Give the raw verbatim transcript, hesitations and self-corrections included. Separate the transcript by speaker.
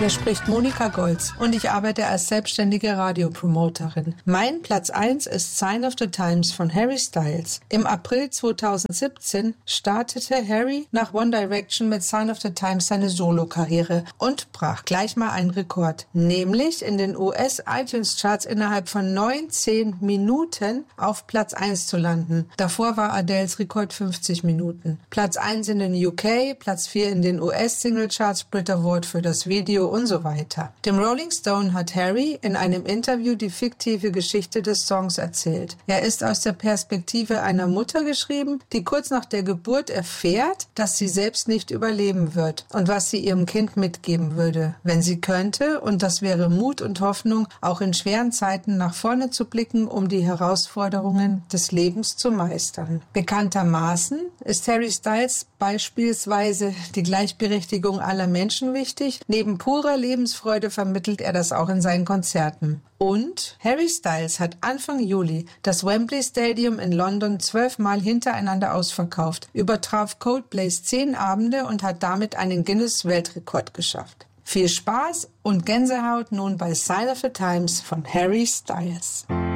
Speaker 1: Hier spricht Monika Golz und ich arbeite als selbstständige Radiopromoterin. Mein Platz eins ist Sign of the Times von Harry Styles. Im April zweitausendsiebzehn startete Harry nach One Direction mit Sign of the Times seine Solokarriere und brach gleich mal einen Rekord, nämlich in den U S-iTunes-Charts innerhalb von neunzehn Minuten auf Platz eins zu landen. Davor war Adeles Rekord fünfzig Minuten. Platz eins in den U K, Platz vier in den U S-Single-Charts, Brit Award für das Video und so weiter. Dem Rolling Stone hat Harry in einem Interview die fiktive Geschichte des Songs erzählt. Er ist aus der Perspektive einer Mutter geschrieben, die kurz nach der Geburt erfährt, dass sie selbst nicht überleben wird und was sie ihrem Kind mitgeben würde, wenn sie könnte, und das wäre Mut und Hoffnung, auch in schweren Zeiten nach vorne zu blicken, um die Herausforderungen des Lebens zu meistern. Bekanntermaßen ist Harry Styles beispielsweise die Gleichberechtigung aller Menschen wichtig. Neben purer Lebensfreude vermittelt er das auch in seinen Konzerten. Und Harry Styles hat Anfang Juli das Wembley Stadium in London zwölfmal hintereinander ausverkauft, übertraf Coldplays zehn Abende und hat damit einen Guinness-Weltrekord geschafft. Viel Spaß und Gänsehaut nun bei Sign of the Times von Harry Styles.